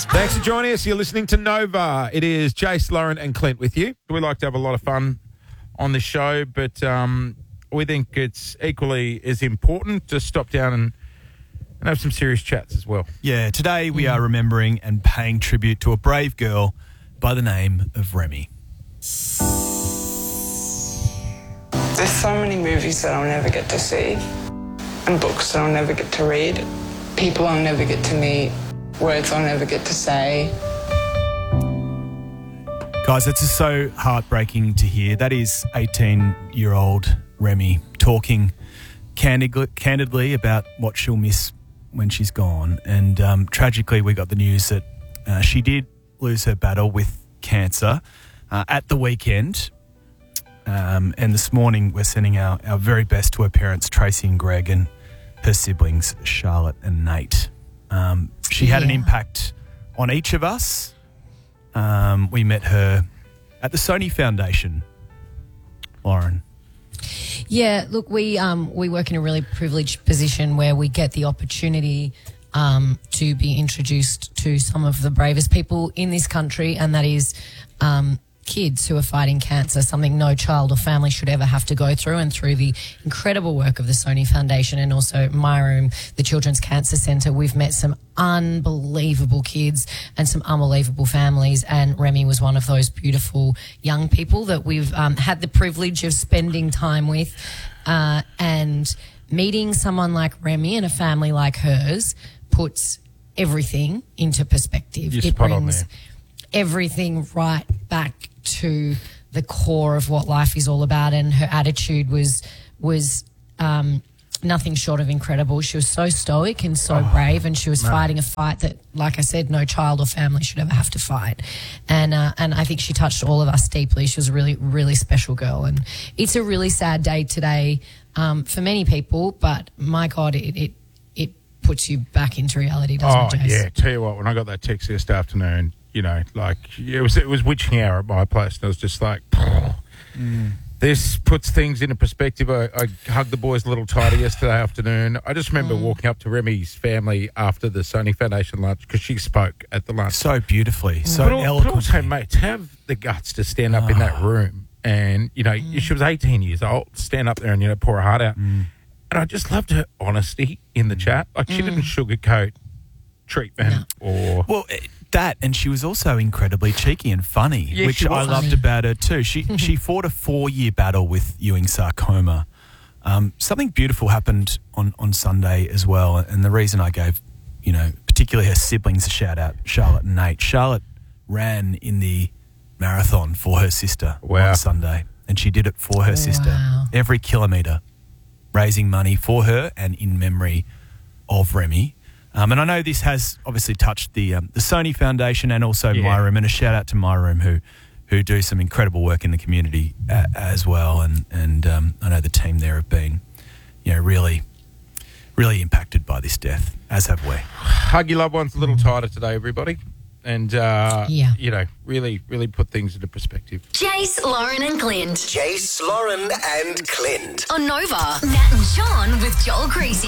Thanks for joining us. You're listening to Nova. It is Jace, Lauren and Clint with you. We like to have a lot of fun on this show, but we think it's equally as important to stop down and have some serious chats as well. Yeah, today we are remembering and paying tribute to a brave girl by the name of Remy. There's so many movies that I'll never get to see, and books that I'll never get to read, people I'll never get to meet, words I'll never get to say. Guys, it's just so heartbreaking to hear. That is 18-year-old Remy talking candidly about what she'll miss when she's gone. And tragically, we got the news that she did lose her battle with cancer at the weekend. And this morning, we're sending our very best to her parents, Tracy and Greg, and her siblings, Charlotte and Nate. She had an impact on each of us. We met her at the Sony Foundation, Lauren. Yeah, look, we work in a really privileged position where we get the opportunity to be introduced to some of the bravest people in this country, and that is kids who are fighting cancer, something no child or family should ever have to go through. And through the incredible work of the Sony Foundation and also My Room, the Children's Cancer Centre, we've met some unbelievable kids and some unbelievable families. And Remy was one of those beautiful young people that we've had the privilege of spending time with. And meeting someone like Remy and a family like hers puts everything into perspective. You're it spot on brings there. everything right back to the core of what life is all about, and her attitude was nothing short of incredible. She was so stoic and so brave, and she was fighting a fight that, like I said, no child or family should ever have to fight. And I think she touched all of us deeply. She was a really, really special girl, and it's a really sad day today for many people. But my God, it puts you back into reality, doesn't it, Jace? Yeah. Tell you what, when I got that text this afternoon, you know, like it was witching hour at my place, and I was just like, this puts things into perspective. I hugged the boys a little tighter yesterday afternoon. I just remember walking up to Remy's family after the Sony Foundation lunch because she spoke at the lunch. So beautifully, so but eloquently. also, mate, to have the guts to stand up in that room and, you know, she was 18 years old, stand up there and, you know, pour her heart out. And I just loved her honesty in the chat. Like, she didn't sugarcoat treatment or... Well, that, and she was also incredibly cheeky and funny, which I loved about her too. She fought a 4-year battle with Ewing sarcoma. Something beautiful happened on Sunday as well, and the reason I gave, you know, particularly her siblings a shout out, Charlotte and Nate. Charlotte ran in the marathon for her sister on Sunday, and she did it for her sister every kilometre, raising money for her and in memory of Remy. And I know this has obviously touched the Sony Foundation and also My Room, and a shout out to My Room who do some incredible work in the community as well. And I know the team there have been, you know, really, really impacted by this death, as have we. Hug your loved ones a little tighter today, everybody. And, you know, really, really put things into perspective. Jace, Lauren and Clint. Jace, Lauren and Clint. On Nova. Nat and Sean with Joel Creasy.